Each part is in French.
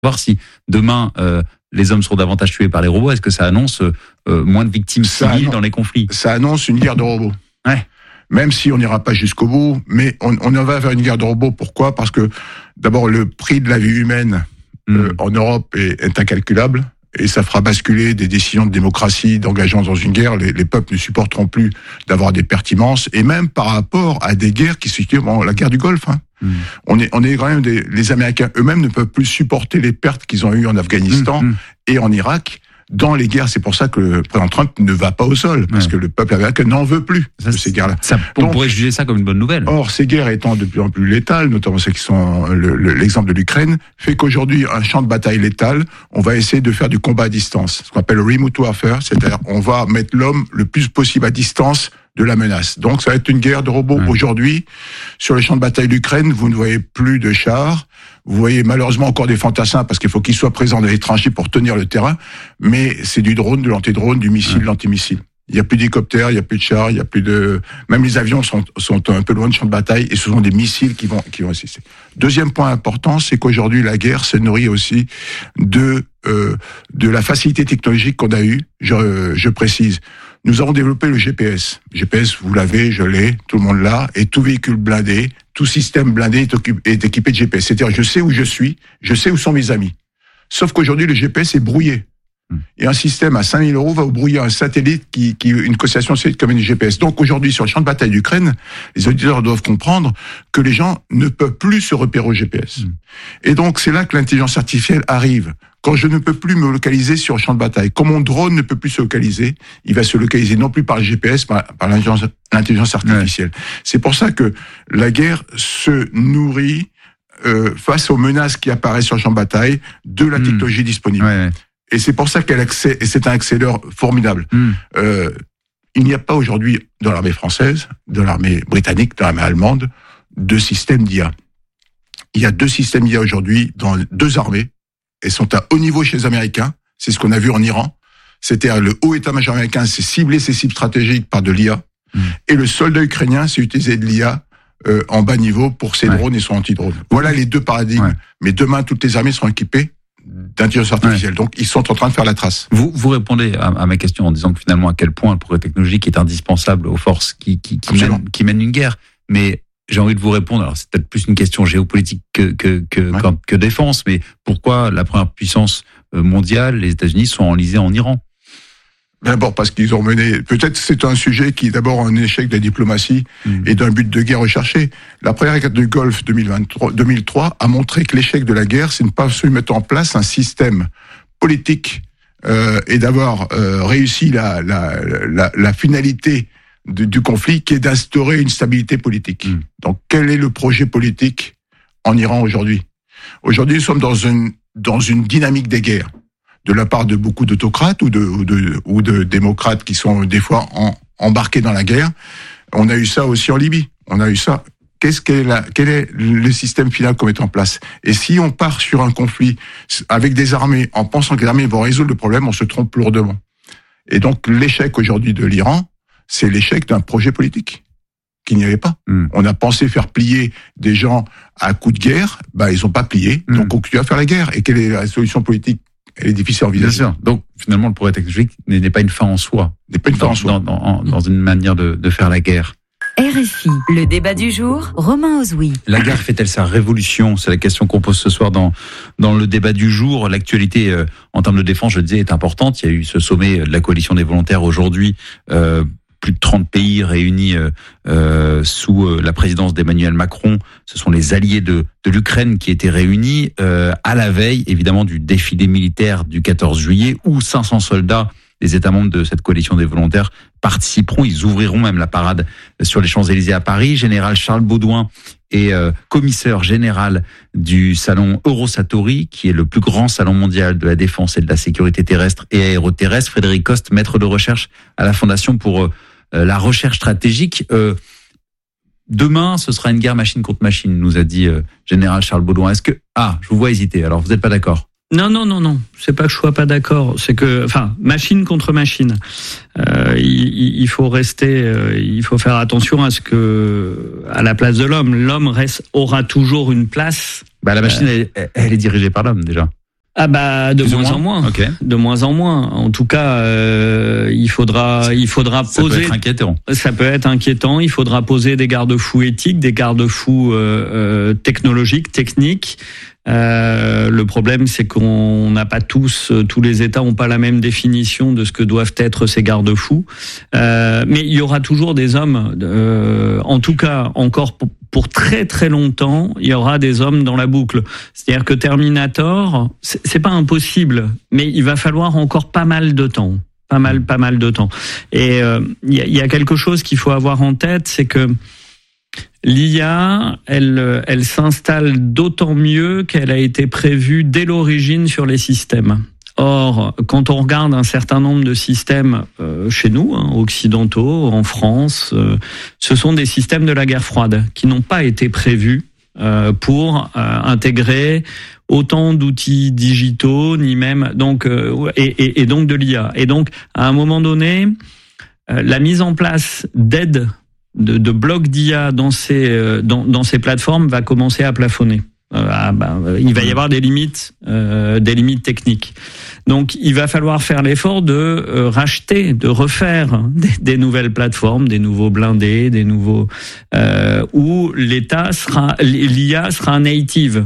Voir si demain les hommes seront davantage tués par les robots. Est-ce que ça annonce moins de victimes civiles dans les conflits? Ça annonce une guerre de robots. Ouais. Même si on n'ira pas jusqu'au bout, mais on en va vers une guerre de robots. Pourquoi? Parce que d'abord le prix de la vie humaine en Europe est incalculable. Et ça fera basculer des décisions de démocratie, d'engagement dans une guerre. Les peuples ne supporteront plus d'avoir des pertes immenses. Et même par rapport à des guerres qui se situent, la guerre du Golfe. On est quand même les Américains eux-mêmes ne peuvent plus supporter les pertes qu'ils ont eues en Afghanistan et en Irak. Dans les guerres, c'est pour ça que le président Trump ne va pas au sol, parce que le peuple américain n'en veut plus de ces guerres-là. On pourrait juger ça comme une bonne nouvelle. Or, ces guerres étant de plus en plus létales, notamment celles qui sont l'exemple de l'Ukraine, fait qu'aujourd'hui, un champ de bataille létal, on va essayer de faire du combat à distance, ce qu'on appelle le remote warfare, c'est-à-dire on va mettre l'homme le plus possible à distance de la menace. Donc, ça va être une guerre de robots. Aujourd'hui, sur le champ de bataille d'Ukraine, vous ne voyez plus de chars. Vous voyez malheureusement encore des fantassins parce qu'il faut qu'ils soient présents dans les tranchées pour tenir le terrain. Mais c'est du drone, de l'antidrone, du missile, de l'antimissile. Il n'y a plus d'hélicoptères, il n'y a plus de chars, il n'y a plus de... Même les avions sont un peu loin du champ de bataille et ce sont des missiles qui vont assister. Deuxième point important, c'est qu'aujourd'hui, la guerre se nourrit aussi de la facilité technologique qu'on a eue. Je précise. Nous avons développé le GPS. GPS, vous l'avez, je l'ai, tout le monde l'a, et tout véhicule blindé, tout système blindé est équipé de GPS. C'est-à-dire, je sais où je suis, je sais où sont mes amis. Sauf qu'aujourd'hui, le GPS est brouillé. Et un système à 5 000 € va vous brouiller un satellite qui une constellation satellite comme une GPS. Donc aujourd'hui, sur le champ de bataille d'Ukraine, les auditeurs doivent comprendre que les gens ne peuvent plus se repérer au GPS. Et donc, c'est là que l'intelligence artificielle arrive. Quand je ne peux plus me localiser sur le champ de bataille, quand mon drone ne peut plus se localiser, il va se localiser non plus par le GPS, par l'intelligence artificielle. Ouais. C'est pour ça que la guerre se nourrit face aux menaces qui apparaissent sur le champ de bataille de la technologie disponible. Ouais. Et c'est pour ça et c'est un accélère formidable. Il n'y a pas aujourd'hui dans l'armée française, dans l'armée britannique, dans l'armée allemande, de système d'IA. Il y a 2 systèmes d'IA aujourd'hui dans 2 armées. Elles sont à haut niveau chez les Américains. C'est ce qu'on a vu en Iran. C'était le haut état-major américain, c'est cibler ses cibles stratégiques par de l'IA. Et le soldat ukrainien, c'est utiliser de l'IA en bas niveau pour ses drones et son anti-drone. Voilà les 2 paradigmes. Ouais. Mais demain, toutes les armées seront équipées d'intelligence artificielle. Ouais. Donc, ils sont en train de faire la trace. Vous répondez à ma question en disant que finalement, à quel point le progrès technologique est indispensable aux forces qui mènent une guerre. Mais j'ai envie de vous répondre, alors c'est peut-être plus une question géopolitique que défense, mais pourquoi la première puissance mondiale, les États-Unis, sont enlisés en Iran? D'abord parce qu'ils ont mené... Peut-être c'est un sujet qui est d'abord un échec de la diplomatie et d'un but de guerre recherché. La première guerre du Golfe 2003 a montré que l'échec de la guerre, c'est ne pas se mettre en place un système politique et d'avoir réussi la finalité du conflit, qui est d'instaurer une stabilité politique. Donc, quel est le projet politique en Iran aujourd'hui? Aujourd'hui, nous sommes dans une dynamique des guerres, de la part de beaucoup d'autocrates ou de démocrates qui sont des fois embarqués dans la guerre. On a eu ça aussi en Libye. On a eu ça. Quel est le système final qu'on met en place? Et si on part sur un conflit avec des armées, en pensant que les armées vont résoudre le problème, on se trompe lourdement. Et donc, l'échec aujourd'hui de l'Iran, c'est l'échec d'un projet politique qu'il n'y avait pas. On a pensé faire plier des gens à coups de guerre, ils n'ont pas plié, donc on continue à faire la guerre. Et quelle est la solution politique? Elle est difficile à envisager. Bien sûr. Donc finalement, le progrès technologique n'est pas une fin en soi. N'est pas une fin en soi. Dans une manière de faire la guerre. RFI, le débat du jour, Romain Ozoui. La guerre fait-elle sa révolution? C'est la question qu'on pose ce soir dans le débat du jour. L'actualité en termes de défense, je le disais, est importante. Il y a eu ce sommet de la coalition des volontaires aujourd'hui. Plus de 30 pays réunis sous la présidence d'Emmanuel Macron. Ce sont les alliés de l'Ukraine qui étaient réunis à la veille, évidemment, du défilé militaire du 14 juillet, où 500 soldats des États membres de cette coalition des volontaires participeront. Ils ouvriront même la parade sur les Champs-Élysées à Paris. Général Charles Baudouin est commissaire général du salon Eurosatori, qui est le plus grand salon mondial de la défense et de la sécurité terrestre et aéroterrestre. Frédéric Coste, maître de recherche à la Fondation pour la recherche stratégique. Demain, ce sera une guerre machine contre machine, nous a dit général Charles Baudouin. Est-ce que... je vous vois hésiter. Alors, vous n'êtes pas d'accord? Non. C'est pas que je sois pas d'accord. C'est que, machine contre machine. Il faut rester, il faut faire attention à la place de l'homme. L'homme aura toujours une place. La machine, elle est dirigée par l'homme, déjà. Ah bah de moins en moins. Okay. De moins en moins. En tout cas, il faudra ça poser. Ça peut être inquiétant. Ça peut être inquiétant. Il faudra poser des garde-fous éthiques, des garde-fous technologiques, techniques. Le problème, c'est qu'on n'a pas tous les États n'ont pas la même définition de ce que doivent être ces garde-fous. Mais il y aura toujours des hommes. En tout cas, encore pour très très longtemps, il y aura des hommes dans la boucle. C'est-à-dire que Terminator, c'est pas impossible, mais il va falloir encore pas mal de temps. Pas mal de temps. Et il y a quelque chose qu'il faut avoir en tête, c'est que l'IA, elle s'installe d'autant mieux qu'elle a été prévue dès l'origine sur les systèmes. Or, quand on regarde un certain nombre de systèmes chez nous, occidentaux, en France, ce sont des systèmes de la guerre froide qui n'ont pas été prévus pour intégrer autant d'outils digitaux, ni même donc et donc de l'IA. Et donc, à un moment donné, la mise en place d'aides de blocs d'IA dans ces plateformes va commencer à plafonner. Il va y avoir des limites techniques. Donc, il va falloir faire l'effort de racheter, de refaire des nouvelles plateformes, des nouveaux blindés, des nouveaux où l'IA sera native.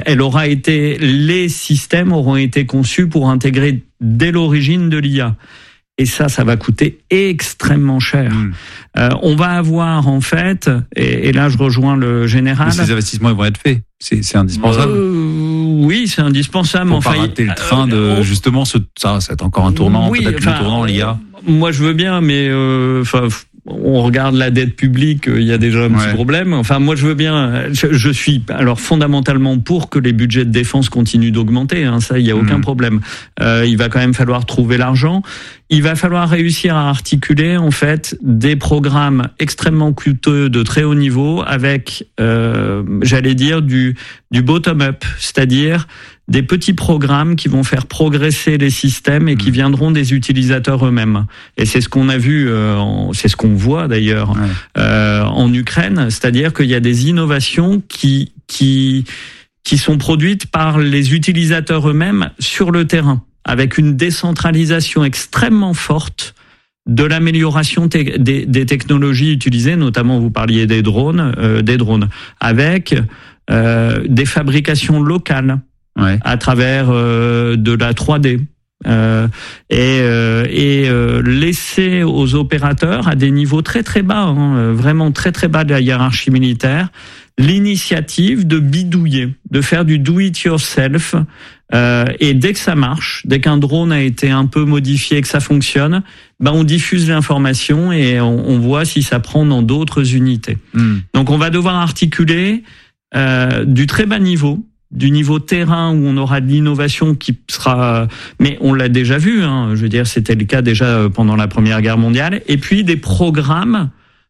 Les systèmes auront été conçus pour intégrer dès l'origine de l'IA. Et ça va coûter extrêmement cher. On va avoir en fait, et là je rejoins le général. Mais ces investissements ils vont être faits. C'est indispensable. Oui, c'est indispensable. Pour pas rater le train de justement ça va être encore un tournant, peut-être le tournant l'IA. Moi je veux bien, mais on regarde la dette publique, il y a déjà un petit problème. Enfin, moi, je veux bien. Je suis alors fondamentalement pour que les budgets de défense continuent d'augmenter. Ça, il y a aucun problème. Il va quand même falloir trouver l'argent. Il va falloir réussir à articuler en fait des programmes extrêmement coûteux de très haut niveau avec, j'allais dire du bottom-up, c'est-à-dire des petits programmes qui vont faire progresser les systèmes et qui viendront des utilisateurs eux-mêmes. Et c'est ce qu'on a vu, c'est ce qu'on voit d'ailleurs en Ukraine, c'est-à-dire qu'il y a des innovations qui sont produites par les utilisateurs eux-mêmes sur le terrain, avec une décentralisation extrêmement forte de l'amélioration des technologies utilisées, notamment vous parliez des drones, avec des fabrications locales. À travers de la 3D et laisser aux opérateurs à des niveaux très très bas, vraiment très très bas de la hiérarchie militaire, l'initiative de bidouiller, de faire du do it yourself, et dès que ça marche, dès qu'un drone a été un peu modifié et que ça fonctionne, on diffuse l'information et on voit si ça prend dans d'autres unités. Donc on va devoir articuler du très bas niveau, du niveau terrain où on aura de l'innovation qui sera, mais on l'a déjà vu, je veux dire, c'était le cas déjà pendant la Première Guerre mondiale, et puis des programmes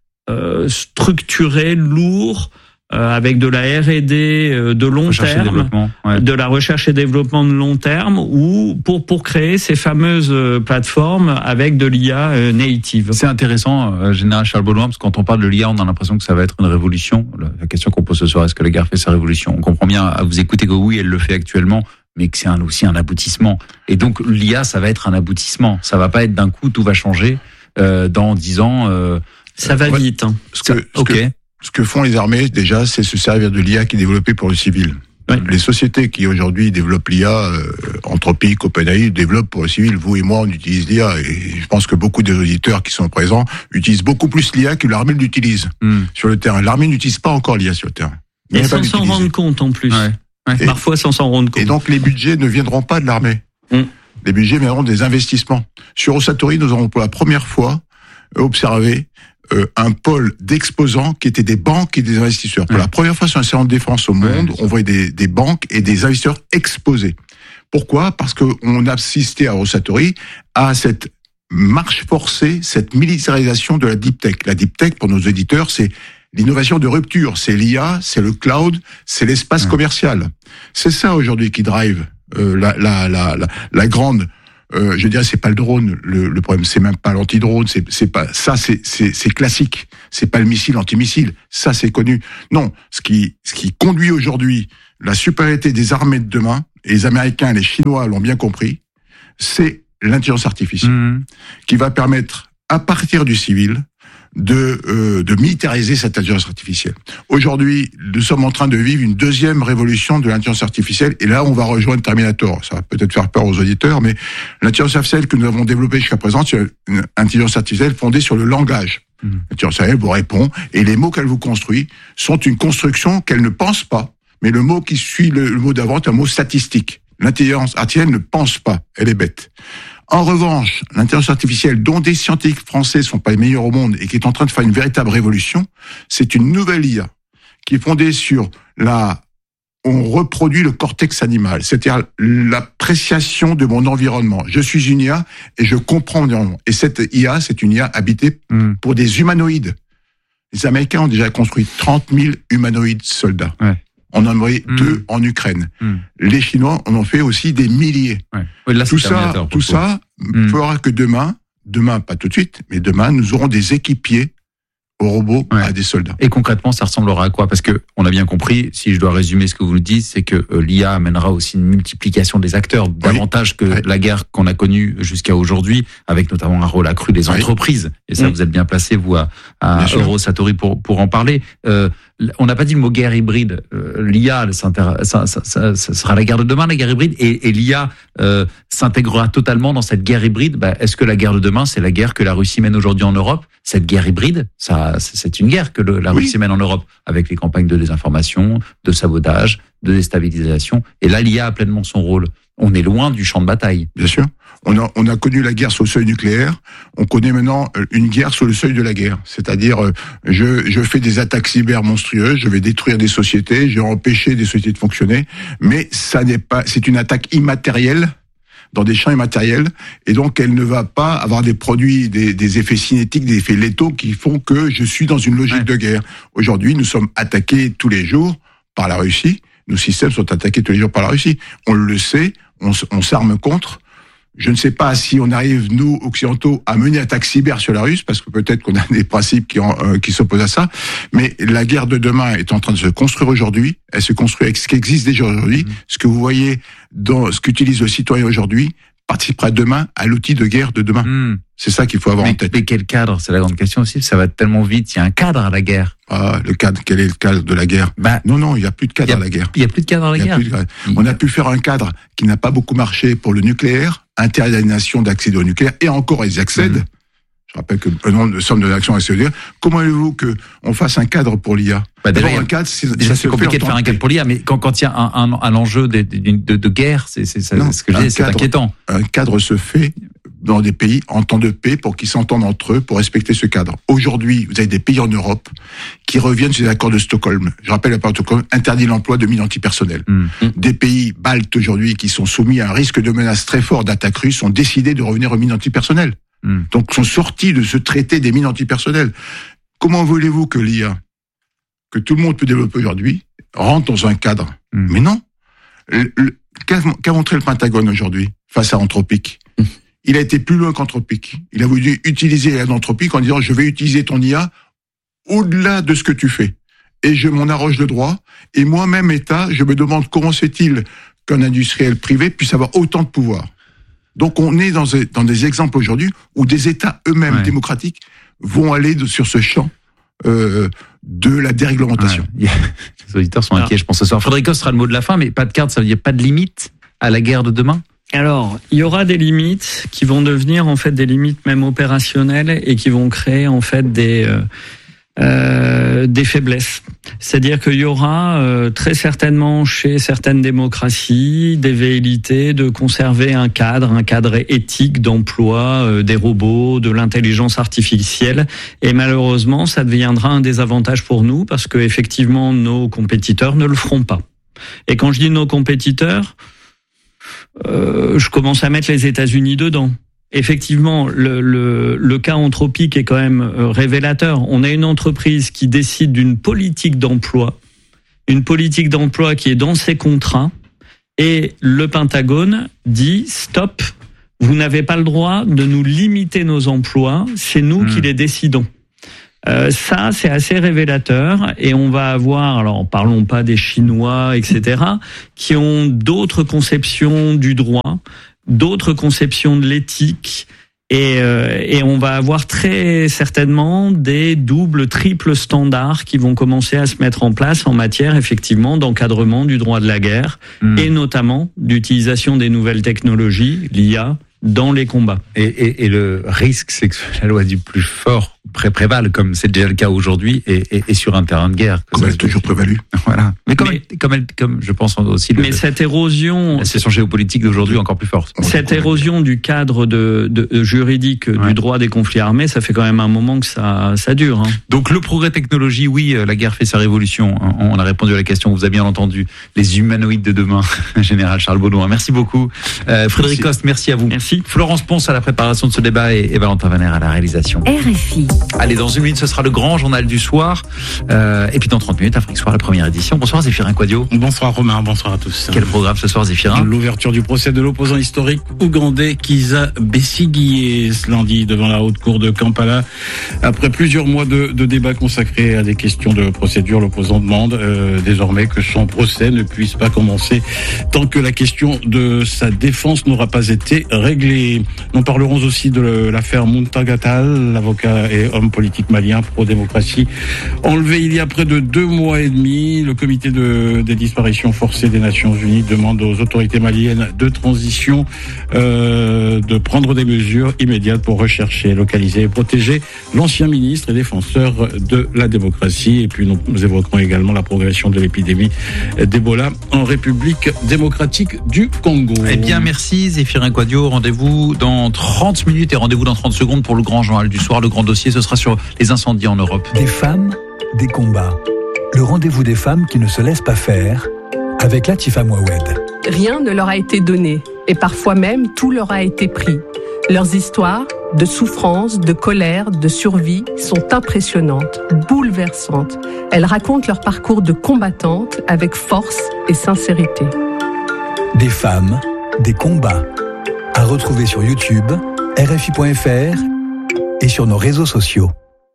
structurés, lourds, avec de la R&D de long terme, de la recherche et développement de long terme, ou pour créer ces fameuses plateformes avec de l'IA native. C'est intéressant, Général Charles Baudouin, parce que quand on parle de l'IA, on a l'impression que ça va être une révolution. La question qu'on pose ce soir, est-ce que la guerre fait sa révolution? On comprend bien à vous écouter que oui, elle le fait actuellement, mais que c'est aussi un aboutissement. Et donc l'IA, ça va être un aboutissement. Ça va pas être d'un coup, tout va changer dans 10 ans. Ça va vite. Ce que font les armées, déjà, c'est se servir de l'IA qui est développée pour le civil. Les sociétés qui aujourd'hui développent l'IA, Anthropic, OpenAI, développent pour le civil. Vous et moi, on utilise l'IA. Et je pense que beaucoup des auditeurs qui sont présents utilisent beaucoup plus l'IA que l'armée l'utilise sur le terrain. L'armée n'utilise pas encore l'IA sur le terrain. Et sans s'en rendre compte en plus. Parfois sans s'en rendre compte. Et donc les budgets ne viendront pas de l'armée. Les budgets viendront des investissements. Sur Osatori, nous avons pour la première fois observé un pôle d'exposants qui étaient des banques et des investisseurs. Pour la première fois sur un salon de défense au monde, on voyait des banques et des investisseurs exposés. Pourquoi? Parce qu'on a assisté à Rosatori à cette marche forcée, cette militarisation de la deep tech. La deep tech, pour nos éditeurs, c'est l'innovation de rupture. C'est l'IA, c'est le cloud, c'est l'espace commercial. C'est ça aujourd'hui qui drive la grande. Je dirais, c'est pas le drone. Le problème, c'est même pas l'anti-drone. C'est pas ça. C'est classique. C'est pas le missile anti-missile. Ça, c'est connu. Non, ce qui conduit aujourd'hui la supériorité des armées de demain, et les Américains et les Chinois l'ont bien compris, c'est l'intelligence artificielle qui va permettre, à partir du civil, de militariser cette intelligence artificielle. Aujourd'hui, nous sommes en train de vivre une deuxième révolution de l'intelligence artificielle, et là, on va rejoindre Terminator. Ça va peut-être faire peur aux auditeurs, mais l'intelligence artificielle que nous avons développée jusqu'à présent, c'est une intelligence artificielle fondée sur le langage. L'intelligence artificielle vous répond, et les mots qu'elle vous construit sont une construction qu'elle ne pense pas, mais le mot qui suit le mot d'avant est un mot statistique. L'intelligence artificielle ne pense pas, elle est bête. En revanche, l'intelligence artificielle, dont des scientifiques français ne sont pas les meilleurs au monde et qui est en train de faire une véritable révolution, c'est une nouvelle IA qui est fondée sur on reproduit le cortex animal, c'est-à-dire l'appréciation de mon environnement. Je suis une IA et je comprends mon environnement. Et cette IA, c'est une IA habitée pour des humanoïdes. Les Américains ont déjà construit 30 000 humanoïdes soldats. Ouais. On en a envoyé 2 en Ukraine. Les Chinois en ont fait aussi des milliers. Ouais. Ouais, là, tout ça fera que demain, pas tout de suite, mais demain, nous aurons des équipiers aux robots à des soldats. Et concrètement, ça ressemblera à quoi? Parce que on a bien compris, si je dois résumer ce que vous nous dites, c'est que l'IA amènera aussi une multiplication des acteurs, davantage que la guerre qu'on a connue jusqu'à aujourd'hui, avec notamment un rôle accru des entreprises. Et ça, vous êtes bien placé, vous, à Eurosatori pour en parler. On n'a pas dit le mot guerre hybride. L'IA, ça sera la guerre de demain, la guerre hybride, et l'IA s'intégrera totalement dans cette guerre hybride. Est-ce que la guerre de demain, c'est la guerre que la Russie mène aujourd'hui en Europe? Cette guerre hybride, c'est une guerre que la Russie mène en Europe, avec les campagnes de désinformation, de sabotage, de déstabilisation. Et là, l'IA a pleinement son rôle. On est loin du champ de bataille. Bien sûr. On a connu la guerre sur le seuil nucléaire. On connaît maintenant une guerre sur le seuil de la guerre. C'est-à-dire, je fais des attaques cyber monstrueuses, je vais détruire des sociétés, je vais empêcher des sociétés de fonctionner. Mais c'est une attaque immatérielle, dans des champs immatériels, et donc elle ne va pas avoir des produits, des effets cinétiques, des effets létaux qui font que je suis dans une logique de guerre. Aujourd'hui, nous sommes attaqués tous les jours par la Russie. Nos systèmes sont attaqués tous les jours par la Russie. On le sait, on s'arme contre. Je ne sais pas si on arrive, nous, occidentaux, à mener attaque cyber sur la Russie, parce que peut-être qu'on a des principes qui s'opposent à ça, mais la guerre de demain est en train de se construire aujourd'hui. Elle se construit avec ce qui existe déjà aujourd'hui. Ce que vous voyez dans ce qu'utilise le citoyen aujourd'hui participera demain à l'outil de guerre de demain. C'est ça qu'il faut avoir en tête. Mais quel cadre? C'est la grande question aussi. Ça va tellement vite. Il y a un cadre à la guerre. Le cadre, quel est le cadre de la guerre? Non, il n'y a plus de cadre à la guerre. Il n'y a plus de cadre à la guerre. On a pu faire un cadre qui n'a pas beaucoup marché pour le nucléaire, interdire les nations d'accéder au nucléaire, et encore elles y accèdent. Je rappelle que le nombre de sommes de nations accéder. Comment voulez-vous qu'on fasse un cadre pour l'IA? D'abord, un cadre, c'est compliqué de faire un cadre pour l'IA, mais quand il y a un enjeu de guerre, c'est ce que je dis, c'est inquiétant. Un cadre se fait dans des pays en temps de paix pour qu'ils s'entendent entre eux pour respecter ce cadre. Aujourd'hui, vous avez des pays en Europe qui reviennent sur les accords de Stockholm. Je rappelle, l'accord de Stockholm interdit l'emploi de mines antipersonnelles. Des pays baltes aujourd'hui qui sont soumis à un risque de menace très fort d'attaque russe ont décidé de revenir aux mines antipersonnelles. Donc, sont sortis de ce traité des mines antipersonnelles. Comment voulez-vous que l'IA, que tout le monde peut développer aujourd'hui, rentre dans un cadre? Mais non. Qu'a montré le Pentagone aujourd'hui face à Anthropic? Il a été plus loin qu'Anthropic. Il a voulu utiliser l'Anthropic en disant, je vais utiliser ton IA au-delà de ce que tu fais. Et je m'en arroge le droit. Et moi-même, État, je me demande comment c'est-il qu'un industriel privé puisse avoir autant de pouvoir. Donc on est dans des exemples aujourd'hui où des États eux-mêmes démocratiques vont aller sur ce champ de la déréglementation. Les auditeurs sont inquiets, je pense, ce soir. Frédéric sera le mot de la fin, mais pas de cadre, ça veut dire pas de limite à la guerre de demain? Alors, il y aura des limites qui vont devenir en fait des limites même opérationnelles et qui vont créer en fait des faiblesses. C'est-à-dire qu'il y aura très certainement chez certaines démocraties des velléités de conserver un cadre éthique d'emploi des robots, de l'intelligence artificielle, et malheureusement ça deviendra un désavantage pour nous parce que effectivement nos compétiteurs ne le feront pas. Et quand je dis nos compétiteurs, je commence à mettre les États-Unis dedans. Effectivement, le cas Anthropic est quand même révélateur. On a une entreprise qui décide d'une politique d'emploi qui est dans ses contrats, et le Pentagone dit stop, vous n'avez pas le droit de nous limiter nos emplois, c'est nous qui les décidons. Ça, c'est assez révélateur, et on va avoir, alors parlons pas des Chinois, etc., qui ont d'autres conceptions du droit, d'autres conceptions de l'éthique, et on va avoir très certainement des doubles, triples standards qui vont commencer à se mettre en place en matière effectivement d'encadrement du droit de la guerre et notamment d'utilisation des nouvelles technologies, l'IA, dans les combats. Et le risque, c'est que la loi du plus fort prévale, comme c'est déjà le cas aujourd'hui, et sur un terrain de guerre. Comme elle a toujours prévalu. Voilà. Mais comme je pense aussi, cette érosion, la situation géopolitique d'aujourd'hui est encore plus forte. Cette érosion du cadre de juridique du droit des conflits armés, ça fait quand même un moment que ça dure. Hein. Donc le progrès technologique, oui, la guerre fait sa révolution. On a répondu à la question, vous avez bien entendu, les humanoïdes de demain. Général Charles Baudouin, merci beaucoup. Frédéric Coste, merci à vous. Merci. Florence Ponce à la préparation de ce débat et Valentin Vaner à la réalisation. RFI. Allez, dans une minute, ce sera le grand journal du soir. Et puis dans 30 minutes, Afrique Soir, la première édition. Bonsoir Zéphirin Quadio. Bonsoir Romain, bonsoir à tous. Quel programme ce soir Zéphirin ? L'ouverture du procès de l'opposant historique ougandais Kizza Besigye ce lundi devant la haute cour de Kampala. Après plusieurs mois de débats consacrés à des questions de procédure, l'opposant demande désormais que son procès ne puisse pas commencer tant que la question de sa défense n'aura pas été réglée. Nous parlerons aussi de l'affaire Muntagatal, l'avocat et homme politique malien pro-démocratie, enlevé il y a près de 2 mois et demi. Le comité des disparitions forcées des Nations Unies demande aux autorités maliennes de transition de prendre des mesures immédiates pour rechercher, localiser et protéger l'ancien ministre et défenseur de la démocratie. Et puis nous évoquerons également la progression de l'épidémie d'Ebola en République démocratique du Congo. Eh bien, merci Zéphirin Quadio. Rendez-vous dans 30 minutes et rendez-vous dans 30 secondes pour le grand journal du soir. Le grand dossier, ce sera sur les incendies en Europe. Des femmes, des combats. Le rendez-vous des femmes qui ne se laissent pas faire avec Latifa Mouawed. Rien ne leur a été donné et parfois même tout leur a été pris. Leurs histoires de souffrance, de colère, de survie sont impressionnantes, bouleversantes. Elles racontent leur parcours de combattantes avec force et sincérité. Des femmes, des combats. À retrouver sur YouTube, RFI.fr et sur nos réseaux sociaux.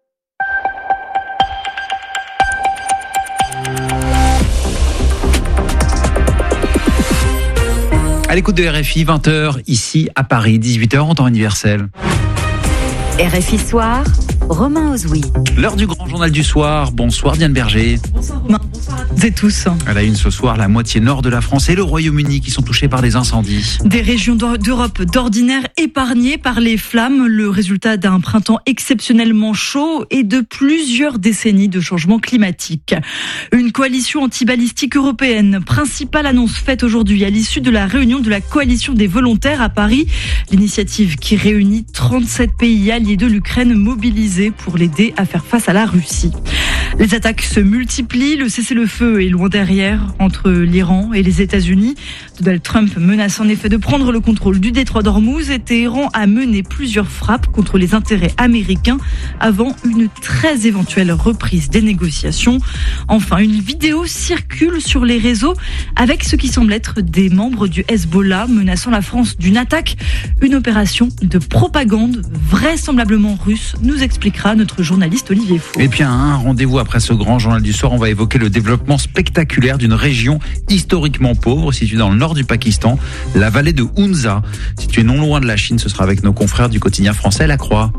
À l'écoute de RFI, 20h, ici à Paris, 18h en temps universel. RFI Soir, Romain Ozoui. L'heure du grand journal du soir. Bonsoir Diane Berger. Bonsoir Romain, bonsoir à toutes et tous. À la une ce soir, la moitié nord de la France et le Royaume-Uni qui sont touchés par des incendies. Des régions d'Europe d'ordinaire épargnées par les flammes, le résultat d'un printemps exceptionnellement chaud et de plusieurs décennies de changement climatique. Une coalition anti-balistique européenne, principale annonce faite aujourd'hui à l'issue de la réunion de la coalition des volontaires à Paris. L'initiative qui réunit 37 pays alliés de l'Ukraine mobilisés pour l'aider à faire face à la Russie. Les attaques se multiplient, le cessez-le-feu est loin derrière entre l'Iran et les États-Unis. Donald Trump menace en effet de prendre le contrôle du détroit d'Ormuz et Téhéran a mené plusieurs frappes contre les intérêts américains avant une très éventuelle reprise des négociations. Enfin, une vidéo circule sur les réseaux avec ce qui semble être des membres du Hezbollah menaçant la France d'une attaque. Une opération de propagande vraisemblablement russe, nous expliquera notre journaliste Olivier Faux. Et bien, un rendez-vous après ce grand journal du soir, on va évoquer le développement spectaculaire d'une région historiquement pauvre, située dans le nord du Pakistan, la vallée de Hunza. Située non loin de la Chine, ce sera avec nos confrères du quotidien français La Croix.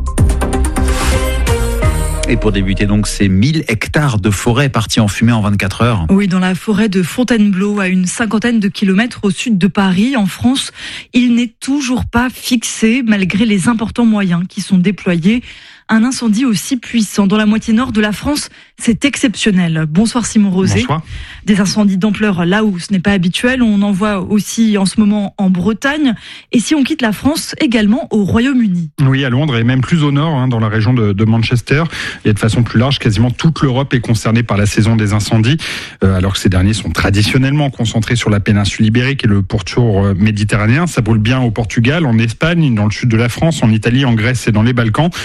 Et pour débuter donc, ces 1000 hectares de forêt partis en fumée en 24 heures. Oui, dans la forêt de Fontainebleau, à une 50aine de kilomètres au sud de Paris, en France, il n'est toujours pas fixé, malgré les importants moyens qui sont déployés. Un incendie aussi puissant dans la moitié nord de la France, c'est exceptionnel. Bonsoir Simon Rosé. Bonsoir. Des incendies d'ampleur là où ce n'est pas habituel, on en voit aussi en ce moment en Bretagne. Et si on quitte la France, également au Royaume-Uni. Oui, à Londres et même plus au nord, dans la région de Manchester. Et de façon plus large, quasiment toute l'Europe est concernée par la saison des incendies, alors que ces derniers sont traditionnellement concentrés sur la péninsule ibérique et le pourtour méditerranéen. Ça brûle bien au Portugal, en Espagne, dans le sud de la France, en Italie, en Grèce et dans les Balkans. Mais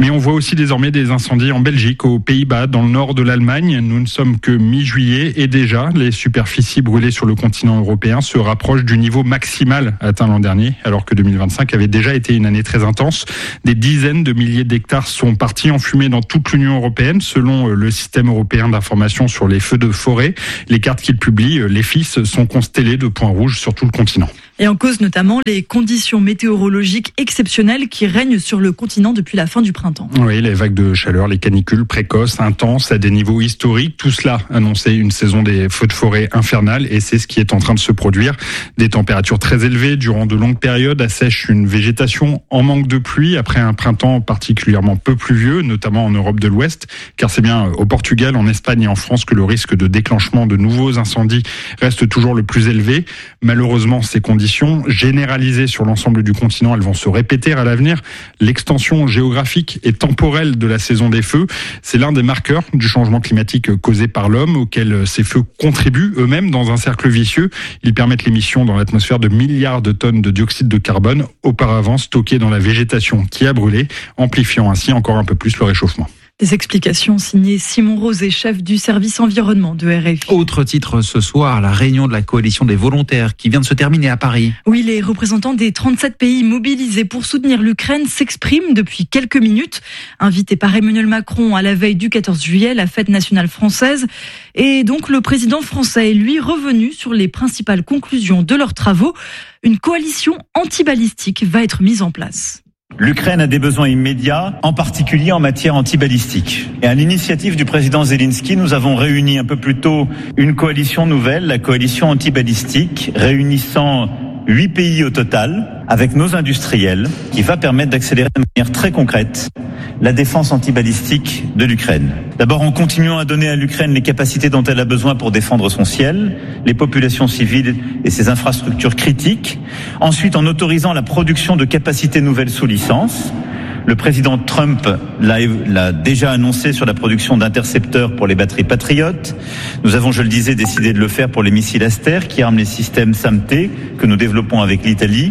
Mais on voit aussi désormais des incendies en Belgique, aux Pays-Bas, dans le nord de l'Allemagne. Nous ne sommes que mi-juillet et déjà, les superficies brûlées sur le continent européen se rapprochent du niveau maximal atteint l'an dernier, alors que 2025 avait déjà été une année très intense. Des dizaines de milliers d'hectares sont partis en fumée dans toute l'Union européenne, selon le système européen d'information sur les feux de forêt. Les cartes qu'il publie, les FIS, sont constellées de points rouges sur tout le continent. Et en cause notamment les conditions météorologiques exceptionnelles qui règnent sur le continent depuis la fin du printemps. Oui, les vagues de chaleur, les canicules précoces, intenses, à des niveaux historiques, tout cela annonçait une saison des feux de forêt infernale et c'est ce qui est en train de se produire. Des températures très élevées durant de longues périodes assèchent une végétation en manque de pluie après un printemps particulièrement peu pluvieux, notamment en Europe de l'Ouest, car c'est bien au Portugal, en Espagne et en France que le risque de déclenchement de nouveaux incendies reste toujours le plus élevé. Malheureusement, ces conditions généralisées sur l'ensemble du continent, elles vont se répéter à l'avenir. L'extension géographique et temporelle de la saison des feux, c'est l'un des marqueurs du changement climatique causé par l'homme, auquel ces feux contribuent eux-mêmes dans un cercle vicieux. Ils permettent l'émission dans l'atmosphère de milliards de tonnes de dioxyde de carbone, auparavant stockées dans la végétation qui a brûlé, amplifiant ainsi encore un peu plus le réchauffement. Des explications signées Simon Rosé, chef du service environnement de RFI. Autre titre ce soir, la réunion de la coalition des volontaires qui vient de se terminer à Paris. Oui, les représentants des 37 pays mobilisés pour soutenir l'Ukraine s'expriment depuis quelques minutes. Invités par Emmanuel Macron à la veille du 14 juillet, la fête nationale française. Et donc le président français est lui revenu sur les principales conclusions de leurs travaux. Une coalition anti-balistique va être mise en place. L'Ukraine a des besoins immédiats, en particulier en matière antibalistique. Et à l'initiative du président Zelensky, nous avons réuni un peu plus tôt une coalition nouvelle, la coalition antibalistique, réunissant 8 pays au total, avec nos industriels, qui va permettre d'accélérer de manière très concrète la défense antibalistique de l'Ukraine. D'abord en continuant à donner à l'Ukraine les capacités dont elle a besoin pour défendre son ciel, les populations civiles et ses infrastructures critiques. Ensuite en autorisant la production de capacités nouvelles sous licence. Le président Trump l'a déjà annoncé sur la production d'intercepteurs pour les batteries Patriot. Nous avons, je le disais, décidé de le faire pour les missiles Aster qui arment les systèmes SAMT que nous développons avec l'Italie.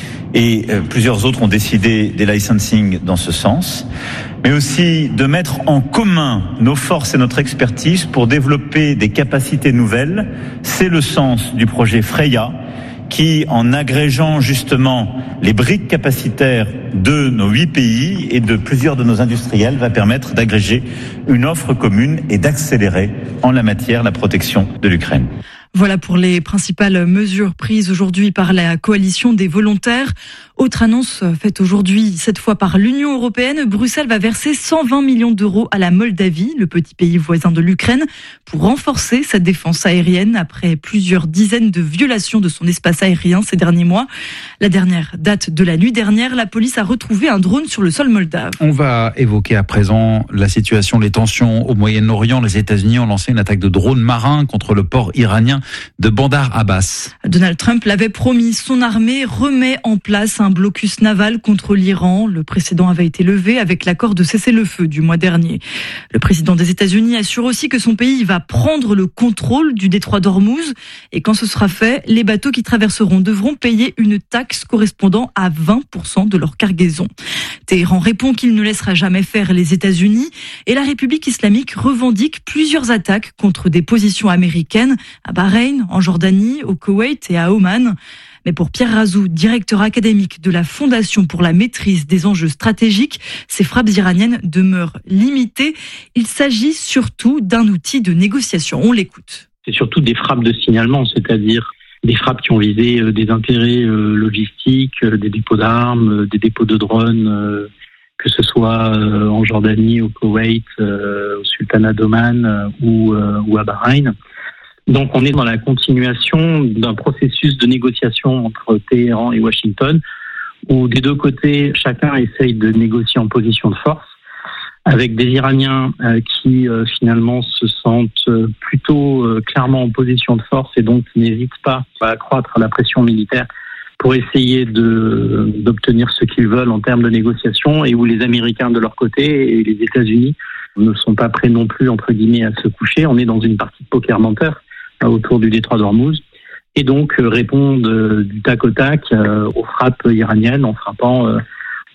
Et plusieurs autres ont décidé des licensing dans ce sens. Mais aussi de mettre en commun nos forces et notre expertise pour développer des capacités nouvelles. C'est le sens du projet Freya, qui, en agrégeant justement les briques capacitaires de nos 8 pays et de plusieurs de nos industriels, va permettre d'agréger une offre commune et d'accélérer en la matière la protection de l'Ukraine. Voilà pour les principales mesures prises aujourd'hui par la coalition des volontaires. Autre annonce faite aujourd'hui, cette fois par l'Union européenne, Bruxelles va verser 120 millions d'euros à la Moldavie, le petit pays voisin de l'Ukraine, pour renforcer sa défense aérienne après plusieurs dizaines de violations de son espace aérien ces derniers mois. La dernière date de la nuit dernière, la police a retrouvé un drone sur le sol moldave. On va évoquer à présent la situation, les tensions au Moyen-Orient. Les États-Unis ont lancé une attaque de drones marins contre le port iranien de Bandar Abbas. Donald Trump l'avait promis, son armée remet en place un blocus naval contre l'Iran. Le précédent avait été levé avec l'accord de cessez-le-feu du mois dernier. Le président des États-Unis assure aussi que son pays va prendre le contrôle du détroit d'Ormuz. Et quand ce sera fait, les bateaux qui traverseront devront payer une taxe correspondant à 20% de leur cargaison. Téhéran répond qu'il ne laissera jamais faire les États-Unis. Et la République islamique revendique plusieurs attaques contre des positions américaines à Bahreïn, en Jordanie, au Koweït et à Oman. Mais pour Pierre Razou, directeur académique de la Fondation pour la maîtrise des enjeux stratégiques, ces frappes iraniennes demeurent limitées. Il s'agit surtout d'un outil de négociation. On l'écoute. C'est surtout des frappes de signalement, c'est-à-dire des frappes qui ont visé des intérêts logistiques, des dépôts d'armes, des dépôts de drones, que ce soit en Jordanie, au Koweït, au Sultanat d'Oman ou à Bahreïn. Donc on est dans la continuation d'un processus de négociation entre Téhéran et Washington, où des deux côtés, chacun essaye de négocier en position de force, avec des Iraniens qui finalement se sentent plutôt clairement en position de force et donc n'hésitent pas à accroître la pression militaire pour essayer d'obtenir ce qu'ils veulent en termes de négociation, et où les Américains de leur côté et les États-Unis ne sont pas prêts non plus, entre guillemets, à se coucher. On est dans une partie de poker menteur autour du détroit d'Ormuz, et donc répondent du tac au tac aux frappes iraniennes en frappant que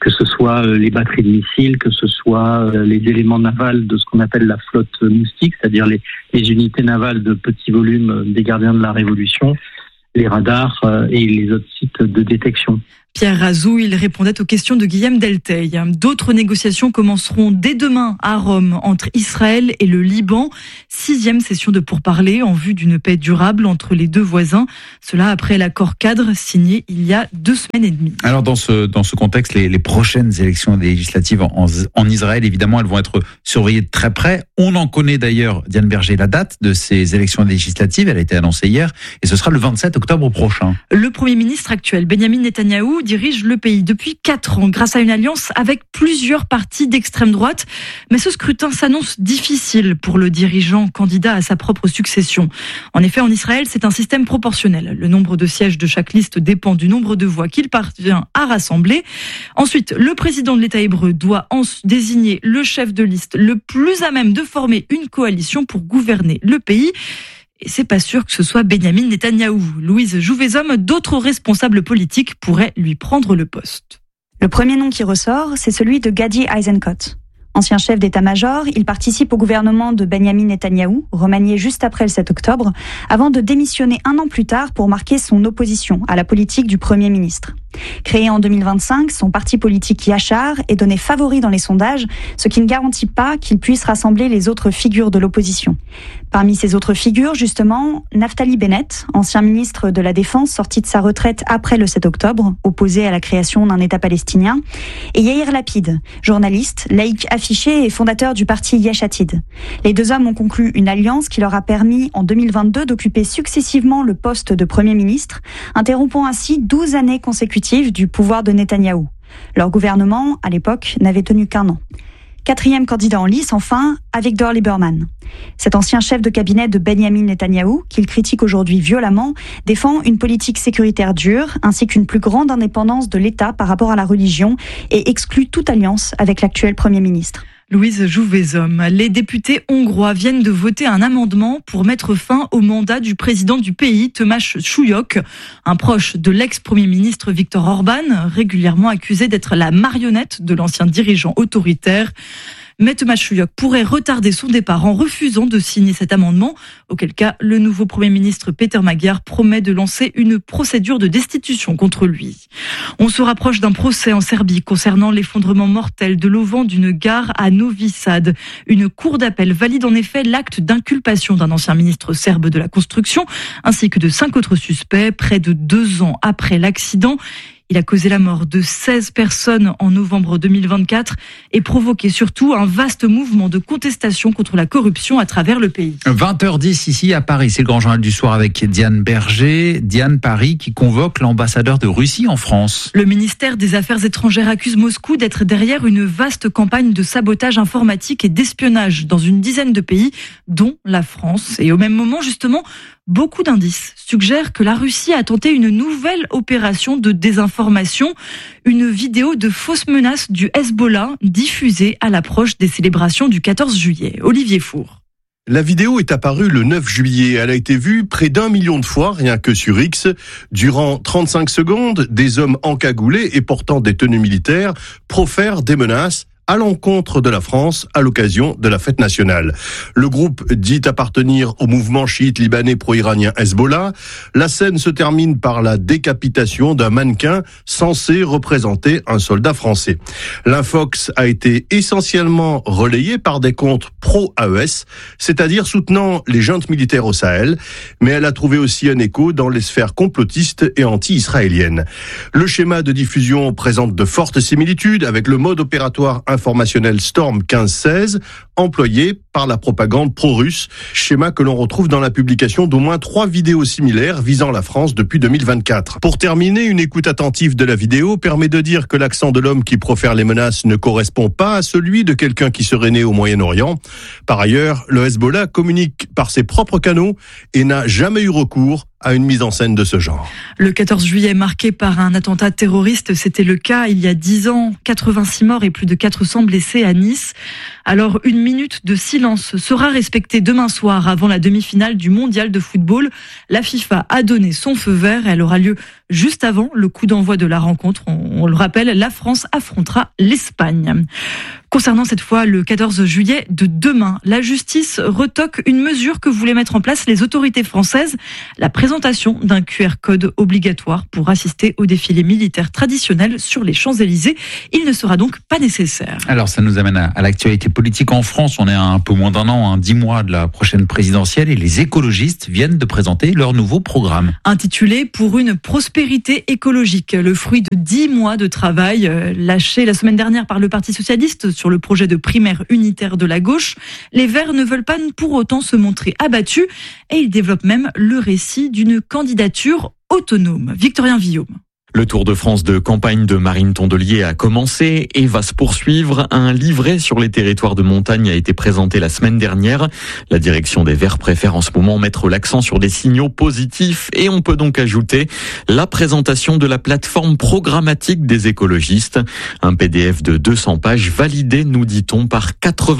que ce soit les batteries de missiles, que ce soit les éléments navals de ce qu'on appelle la flotte moustique, c'est-à-dire les unités navales de petit volume des gardiens de la Révolution, les radars et les autres sites de détection. Pierre Razou, il répondait aux questions de Guillaume Delteil. D'autres négociations commenceront dès demain à Rome entre Israël et le Liban. 6e session de pourparlers en vue d'une paix durable entre les deux voisins. Cela après l'accord cadre signé il y a 2 semaines et demie. Alors dans ce contexte, les prochaines élections législatives en Israël, évidemment, elles vont être surveillées de très près. On en connaît d'ailleurs, Diane Berger, la date de ces élections législatives. Elle a été annoncée hier et ce sera le 27 octobre prochain. Le Premier ministre actuel, Benyamin Netanyahou, dirige le pays depuis 4 ans grâce à une alliance avec plusieurs partis d'extrême droite. Mais ce scrutin s'annonce difficile pour le dirigeant candidat à sa propre succession. En effet, en Israël, c'est un système proportionnel. Le nombre de sièges de chaque liste dépend du nombre de voix qu'il parvient à rassembler. Ensuite, le président de l'État hébreu doit désigner le chef de liste le plus à même de former une coalition pour gouverner le pays. Et c'est pas sûr que ce soit Benyamin Netanyahou. Louise Jouvezhomme, d'autres responsables politiques pourraient lui prendre le poste. Le premier nom qui ressort, c'est celui de Gadi Eisenkot. Ancien chef d'état-major, il participe au gouvernement de Benyamin Netanyahou, remanié juste après le 7 octobre, avant de démissionner 1 an plus tard pour marquer son opposition à la politique du Premier ministre. Créé en 2025, son parti politique Yachar est donné favori dans les sondages, ce qui ne garantit pas qu'il puisse rassembler les autres figures de l'opposition. Parmi ces autres figures, justement, Naftali Bennett, ancien ministre de la Défense sorti de sa retraite après le 7 octobre, opposé à la création d'un État palestinien, et Yair Lapid, journaliste, laïc affiché et fondateur du parti Yesh Atid. Les 2 hommes ont conclu une alliance qui leur a permis en 2022 d'occuper successivement le poste de Premier ministre, interrompant ainsi 12 années consécutives du pouvoir de Netanyahou. Leur gouvernement, à l'époque, n'avait tenu qu'1 an. 4e candidat en lice, enfin, Avigdor Lieberman. Cet ancien chef de cabinet de Benyamin Netanyahou, qu'il critique aujourd'hui violemment, défend une politique sécuritaire dure, ainsi qu'une plus grande indépendance de l'État par rapport à la religion, et exclut toute alliance avec l'actuel Premier ministre. Louise Jouvezhomme, les députés hongrois viennent de voter un amendement pour mettre fin au mandat du président du pays, Tomáš Súlyog, un proche de l'ex-premier ministre Viktor Orban, régulièrement accusé d'être la marionnette de l'ancien dirigeant autoritaire. Mais Tomáš Súlyog pourrait retarder son départ en refusant de signer cet amendement, auquel cas le nouveau Premier ministre Péter Magyar promet de lancer une procédure de destitution contre lui. On se rapproche d'un procès en Serbie concernant l'effondrement mortel de l'auvent d'une gare à Novi Sad. Une cour d'appel valide en effet l'acte d'inculpation d'un ancien ministre serbe de la construction, ainsi que de 5 autres suspects, près de 2 ans après l'accident. Il a causé la mort de 16 personnes en novembre 2024 et provoqué surtout un vaste mouvement de contestation contre la corruption à travers le pays. 20h10 ici à Paris, c'est le grand journal du soir avec Diane Berger. Diane, Paris qui convoque l'ambassadeur de Russie en France. Le ministère des Affaires étrangères accuse Moscou d'être derrière une vaste campagne de sabotage informatique et d'espionnage dans une dizaine de pays, dont la France. Et au même moment, justement, beaucoup d'indices suggèrent que la Russie a tenté une nouvelle opération de désinformation, une vidéo de fausses menaces du Hezbollah diffusée à l'approche des célébrations du 14 juillet. Olivier Four. La vidéo est apparue le 9 juillet. Elle a été vue près d'1 million de fois, rien que sur X. Durant 35 secondes, des hommes encagoulés et portant des tenues militaires profèrent des menaces à l'encontre de la France à l'occasion de la fête nationale. Le groupe dit appartenir au mouvement chiite libanais pro-iranien Hezbollah. La scène se termine par la décapitation d'un mannequin censé représenter un soldat français. L'infox a été essentiellement relayée par des comptes pro-AES, c'est-à-dire soutenant les juntes militaires au Sahel, mais elle a trouvé aussi un écho dans les sphères complotistes et anti-israéliennes. Le schéma de diffusion présente de fortes similitudes avec le mode opératoire informationnel Storm 1516, employé par la propagande pro-russe, schéma que l'on retrouve dans la publication d'au moins 3 vidéos similaires visant la France depuis 2024. Pour terminer, une écoute attentive de la vidéo permet de dire que l'accent de l'homme qui profère les menaces ne correspond pas à celui de quelqu'un qui serait né au Moyen-Orient. Par ailleurs, le Hezbollah communique par ses propres canaux et n'a jamais eu recours à une mise en scène de ce genre. Le 14 juillet marqué par un attentat terroriste, c'était le cas il y a 10 ans, 86 morts et plus de 400 blessés à Nice. Alors une minute de silence sera respectée demain soir avant la demi-finale du mondial de football. La FIFA a donné son feu vert, elle aura lieu juste avant le coup d'envoi de la rencontre. On le rappelle, la France affrontera l'Espagne. Concernant cette fois le 14 juillet de demain, la justice retoque une mesure que voulaient mettre en place les autorités françaises, la présentation d'un QR code obligatoire pour assister au défilé militaire traditionnel sur les Champs-Élysées. Il ne sera donc pas nécessaire. Alors ça nous amène à l'actualité politique en France. On est à un peu moins d'un an, 10 mois de la prochaine présidentielle et les écologistes viennent de présenter leur nouveau programme. Intitulé « Pour une prospérité écologique », le fruit de 10 mois de travail lâché la semaine dernière par le Parti socialiste sur le projet de primaire unitaire de la gauche. Les Verts ne veulent pas pour autant se montrer abattus et ils développent même le récit d'une candidature autonome. Victorien Villaume. Le Tour de France de campagne de Marine Tondelier a commencé et va se poursuivre. Un livret sur les territoires de montagne a été présenté la semaine dernière. La direction des Verts préfère en ce moment mettre l'accent sur des signaux positifs et on peut donc ajouter la présentation de la plateforme programmatique des écologistes. Un PDF de 200 pages validé, nous dit-on, par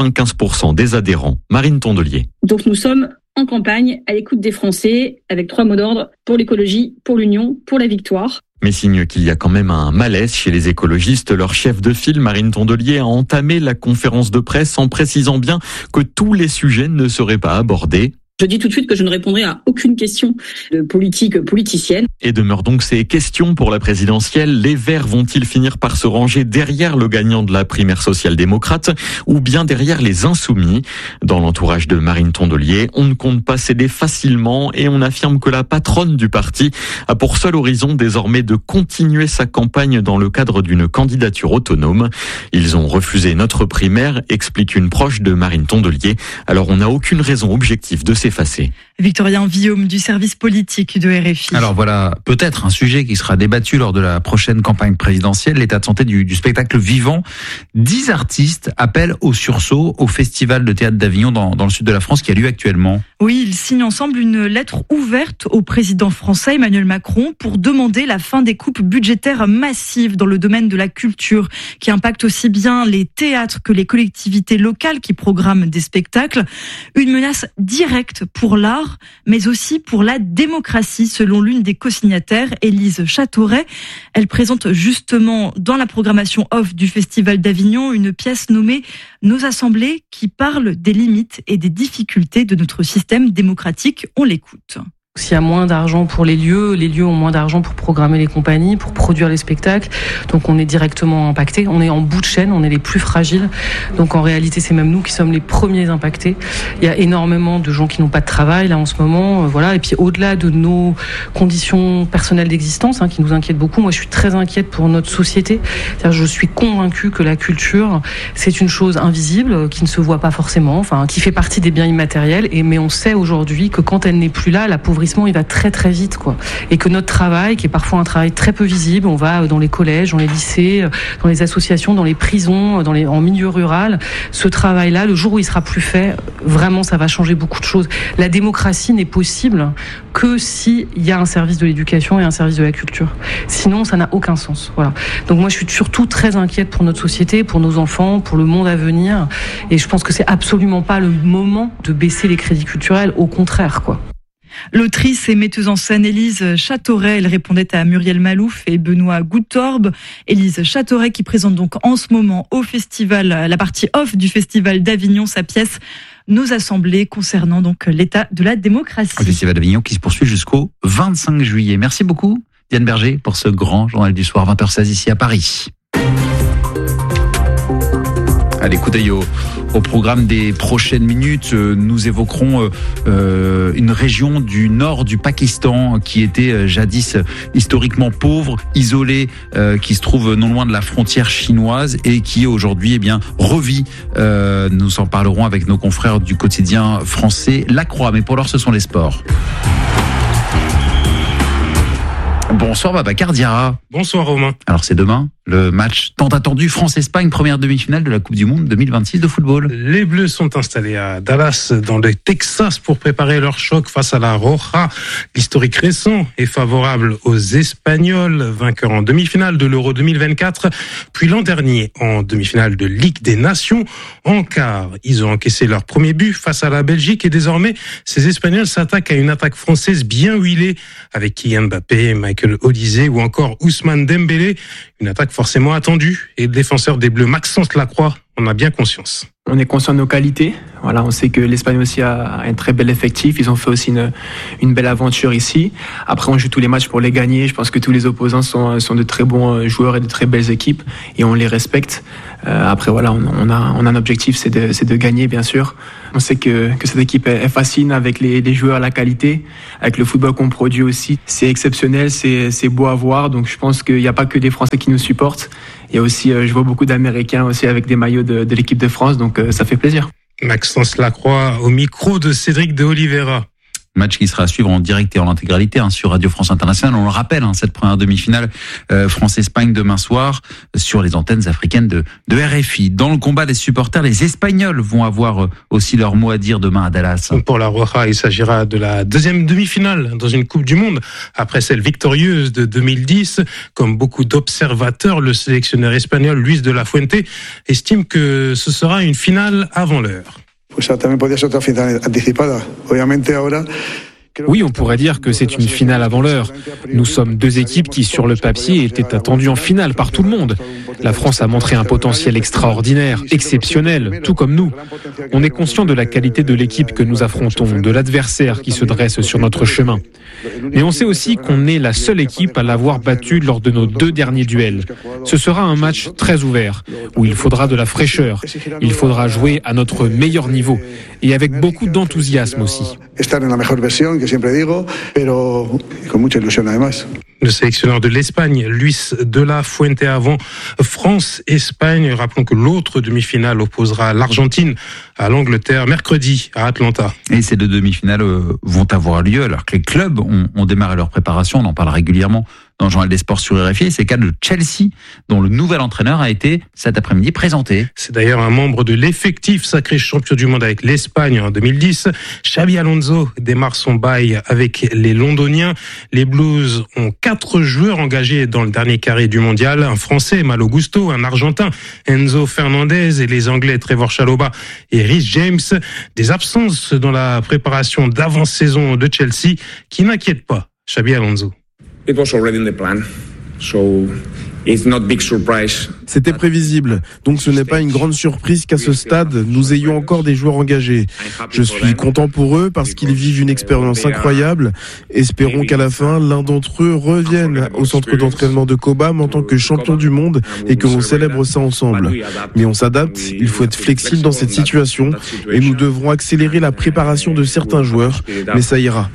95% des adhérents. Marine Tondelier. Donc nous sommes en campagne, à l'écoute des Français, avec 3 mots d'ordre: pour l'écologie, pour l'union, pour la victoire. Mais signe qu'il y a quand même un malaise chez les écologistes. Leur chef de file, Marine Tondelier, a entamé la conférence de presse en précisant bien que tous les sujets ne seraient pas abordés. Je dis tout de suite que je ne répondrai à aucune question de politique politicienne. Et demeurent donc ces questions pour la présidentielle. Les Verts vont-ils finir par se ranger derrière le gagnant de la primaire social-démocrate ou bien derrière les insoumis? Dans l'entourage de Marine Tondelier, on ne compte pas céder facilement et on affirme que la patronne du parti a pour seul horizon désormais de continuer sa campagne dans le cadre d'une candidature autonome. Ils ont refusé notre primaire, explique une proche de Marine Tondelier. Alors on n'a aucune raison objective de s'effacer. Victorien Villaume du service politique de RFI. Alors voilà, peut-être un sujet qui sera débattu lors de la prochaine campagne présidentielle, l'état de santé du spectacle vivant. 10 artistes appellent au sursaut au Festival de théâtre d'Avignon dans le sud de la France qui a lieu actuellement. Oui, ils signent ensemble une lettre ouverte au président français Emmanuel Macron pour demander la fin des coupes budgétaires massives dans le domaine de la culture qui impactent aussi bien les théâtres que les collectivités locales qui programment des spectacles. Une menace directe pour l'art, mais aussi pour la démocratie, selon l'une des co-signataires, Élise Châteauret. Elle présente justement dans la programmation off du Festival d'Avignon une pièce nommée « Nos assemblées » qui parle des limites et des difficultés de notre système démocratique. On l'écoute. S'il y a moins d'argent pour les lieux ont moins d'argent pour programmer les compagnies, pour produire les spectacles. Donc on est directement impacté. On est en bout de chaîne, on est les plus fragiles. Donc en réalité, c'est même nous qui sommes les premiers impactés. Il y a énormément de gens qui n'ont pas de travail là en ce moment. Voilà. Et puis au-delà de nos conditions personnelles d'existence, qui nous inquiètent beaucoup, moi je suis très inquiète pour notre société. C'est-à-dire, je suis convaincue que la culture, c'est une chose invisible, qui ne se voit pas forcément, qui fait partie des biens immatériels. Mais on sait aujourd'hui que quand elle n'est plus là, la pauvreté il va très très vite, et que notre travail, qui est parfois un travail très peu visible, on va dans les collèges, dans les lycées, dans les associations, dans les prisons, en milieu rural, ce travail-là, le jour où il sera plus fait, vraiment ça va changer beaucoup de choses. La démocratie n'est possible que s'il y a un service de l'éducation et un service de la culture. Sinon, ça n'a aucun sens. Voilà. Donc moi, je suis surtout très inquiète pour notre société, pour nos enfants, pour le monde à venir, et je pense que c'est absolument pas le moment de baisser les crédits culturels, au contraire, L'autrice et metteuse en scène Élise Châteauret, elle répondait à Muriel Malouf et Benoît Goutorbe. Élise Châteauret qui présente donc en ce moment au festival, la partie off du Festival d'Avignon, sa pièce Nos assemblées concernant donc l'état de la démocratie. Le Festival d'Avignon qui se poursuit jusqu'au 25 juillet. Merci beaucoup Diane Berger pour ce grand journal du soir, 20h16 ici à Paris. Allez, coup d'œil au programme des prochaines minutes. Nous évoquerons une région du nord du Pakistan qui était jadis historiquement pauvre, isolée, qui se trouve non loin de la frontière chinoise et qui aujourd'hui revit. Nous en parlerons avec nos confrères du quotidien français La Croix. Mais pour l'heure, ce sont les sports. Bonsoir Babacar Diarra. Bonsoir Romain. Alors c'est demain le match tant attendu France-Espagne, première demi-finale de la Coupe du Monde 2026 de football. Les Bleus sont installés à Dallas, dans le Texas, pour préparer leur choc face à la Roja. L'historique récent est favorable aux Espagnols, vainqueurs en demi-finale de l'Euro 2024, puis l'an dernier en demi-finale de Ligue des Nations. En quart, ils ont encaissé leur premier but face à la Belgique et désormais, ces Espagnols s'attaquent à une attaque française bien huilée avec Kylian Mbappé, Michael Olise ou encore Ousmane Dembélé. Une attaque forcément attendue et le défenseur des Bleus, Maxence Lacroix, en a bien conscience. On est conscient de nos qualités. Voilà, on sait que l'Espagne aussi a un très bel effectif. Ils ont fait aussi une belle aventure ici. Après, on joue tous les matchs pour les gagner. Je pense que tous les opposants sont de très bons joueurs et de très belles équipes et on les respecte. Après, voilà, on a un objectif, c'est de gagner, bien sûr. On sait que cette équipe est fascine avec les joueurs, la qualité, avec le football qu'on produit aussi. C'est exceptionnel, c'est beau à voir. Donc, je pense qu'il n'y a pas que des Français qui nous supportent. Il y a aussi, je vois beaucoup d'Américains aussi avec des maillots de l'équipe de France, donc ça fait plaisir. Maxence Lacroix au micro de Cédric de Oliveira. Match qui sera à suivre en direct et en intégralité sur Radio France Internationale. On le rappelle, cette première demi-finale France-Espagne demain soir sur les antennes africaines de RFI. Dans le combat des supporters, les Espagnols vont avoir aussi leur mot à dire demain à Dallas. Pour la Roja, il s'agira de la deuxième demi-finale dans une Coupe du Monde après celle victorieuse de 2010. Comme beaucoup d'observateurs, le sélectionneur espagnol Luis de la Fuente estime que ce sera une finale avant l'heure. Oui, on pourrait dire que c'est une finale avant l'heure. Nous sommes deux équipes qui, sur le papier, étaient attendues en finale par tout le monde. La France a montré un potentiel extraordinaire, exceptionnel, tout comme nous. On est conscient de la qualité de l'équipe que nous affrontons, de l'adversaire qui se dresse sur notre chemin. Mais on sait aussi qu'on est la seule équipe à l'avoir battue lors de nos 2 derniers duels. Ce sera un match très ouvert, où il faudra de la fraîcheur. Il faudra jouer à notre meilleur niveau, et avec beaucoup d'enthousiasme aussi. Le sélectionneur de l'Espagne, Luis de la Fuente, avant France-Espagne. Rappelons que l'autre demi-finale opposera l'Argentine à l'Angleterre mercredi à Atlanta. Et ces 2 demi-finales vont avoir lieu alors que les clubs ont démarré leur préparation. On en parle régulièrement dans le Journal des Sports sur RFI. C'est le cas de Chelsea, dont le nouvel entraîneur a été cet après-midi présenté. C'est d'ailleurs un membre de l'effectif sacré champion du monde avec l'Espagne en 2010. Xabi Alonso démarre son bail avec les Londoniens. Les Blues ont 4 joueurs engagés dans le dernier carré du mondial. Un Français, Malo Gusto, un Argentin, Enzo Fernandez, et les Anglais, Trevor Chalobah et Rhys James. Des absences dans la préparation d'avant-saison de Chelsea qui n'inquiètent pas Xabi Alonso. It was already in the plan, so it's not big surprise. C'était prévisible, donc ce n'est pas une grande surprise qu'à ce stade, nous ayons encore des joueurs engagés. Je suis content pour eux parce qu'ils vivent une expérience incroyable. Espérons qu'à la fin, l'un d'entre eux revienne au centre d'entraînement de Cobham en tant que champion du monde et que l'on célèbre ça ensemble. Mais on s'adapte, il faut être flexible dans cette situation et nous devrons accélérer la préparation de certains joueurs, mais ça ira.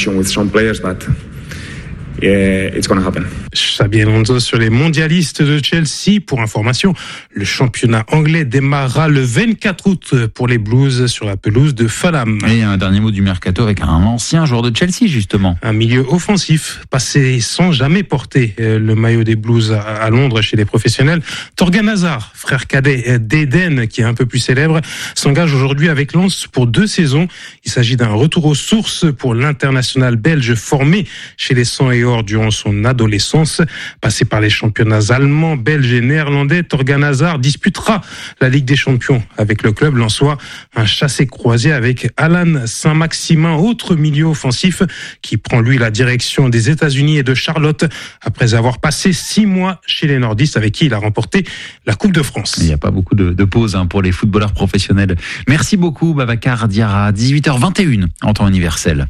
It's going to happen. Xabi Alonso sur les mondialistes de Chelsea. Pour information, le championnat anglais démarrera le 24 août pour les Blues sur la pelouse de Fulham. Et un dernier mot du mercato avec un ancien joueur de Chelsea, justement. Un milieu offensif, passé sans jamais porter le maillot des Blues à Londres chez les professionnels. Thorgan Hazard, frère cadet d'Eden, qui est un peu plus célèbre, s'engage aujourd'hui avec Lens pour 2 saisons. Il s'agit d'un retour aux sources pour l'international belge formé chez les 100 et durant son adolescence. Passé par les championnats allemands, belges et néerlandais, Thorgan Hazard disputera la Ligue des Champions avec le club lensois. Un chassé-croisé avec Alan Saint-Maximin, autre milieu offensif qui prend lui la direction des États-Unis et de Charlotte après avoir passé 6 mois chez les nordistes avec qui il a remporté la Coupe de France. Il n'y a pas beaucoup de pauses pour les footballeurs professionnels. Merci beaucoup Babacar Diarra. 18h21 en temps universel.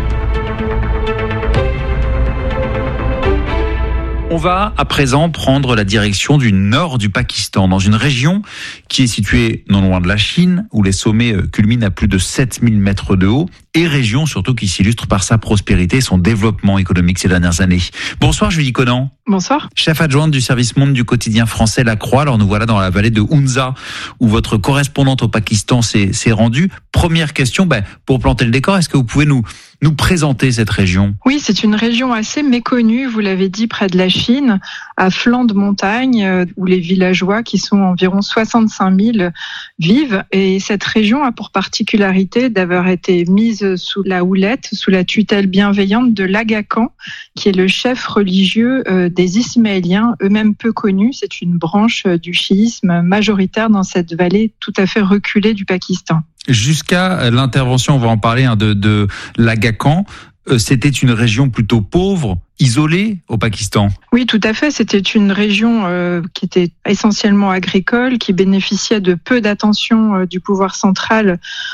On va à présent prendre la direction du nord du Pakistan, dans une région qui est située non loin de la Chine, où les sommets culminent à plus de 7000 mètres de haut, et région surtout qui s'illustre par sa prospérité et son développement économique ces dernières années. Bonsoir Julie Conan. bonsoir. Chef adjointe du service monde du quotidien français La Croix. Alors nous voilà dans la vallée de Hunza où votre correspondante au Pakistan s'est rendue. Première question, pour planter le décor, est-ce que vous pouvez nous présenter cette région? Oui, c'est une région assez méconnue, vous l'avez dit, près de la Chine, à flanc de montagne, où les villageois, qui sont environ 65 000, vivent. Et cette région a pour particularité d'avoir été mise sous la houlette, sous la tutelle bienveillante de l'Aga Khan, qui est le chef religieux des Ismaéliens, eux-mêmes peu connus. C'est une branche du chiisme majoritaire dans cette vallée tout à fait reculée du Pakistan. Jusqu'à l'intervention, on va en parler, de l'Aga Khan, c'était une région plutôt pauvre, isolée au Pakistan. Oui, tout à fait. C'était une région qui était essentiellement agricole, qui bénéficiait de peu d'attention du pouvoir central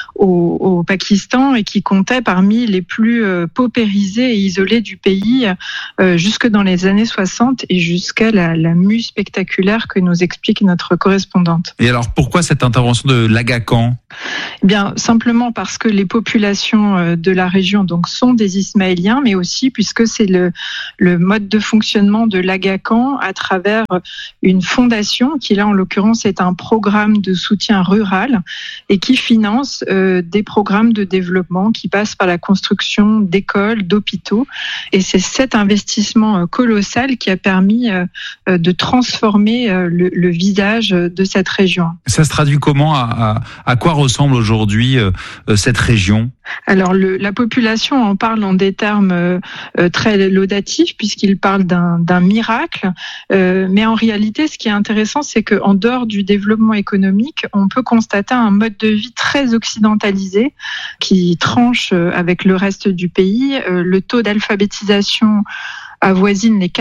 au Pakistan et qui comptait parmi les plus paupérisés et isolés du pays jusque dans les années 60 et jusqu'à la mue spectaculaire que nous explique notre correspondante. Et alors, pourquoi cette intervention de l'Aga Khan ? Eh bien, simplement parce que les populations de la région donc sont des Ismaéliens, mais aussi puisque c'est le mode de fonctionnement de l'Aga Khan à travers une fondation qui, là, en l'occurrence, est un programme de soutien rural et qui finance des programmes de développement qui passent par la construction d'écoles, d'hôpitaux. Et c'est cet investissement colossal qui a permis de transformer le visage de cette région. Ça se traduit comment? À quoi ressemble aujourd'hui cette région? Alors, la population en parle en des termes très laudatifs, puisqu'il parle d'un miracle. Mais en réalité, ce qui est intéressant, c'est qu'en dehors du développement économique, on peut constater un mode de vie très occidentalisé qui tranche avec le reste du pays. Le taux d'alphabétisation avoisine les